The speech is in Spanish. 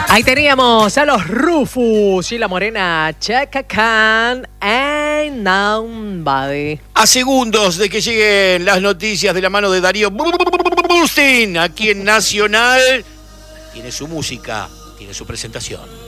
Ahí teníamos a los Rufus y la morena Chaka Khan and Nobody. A segundos de que lleguen las noticias de la mano de Darío Bustin, aquí en Nacional. Tiene su música, tiene su presentación.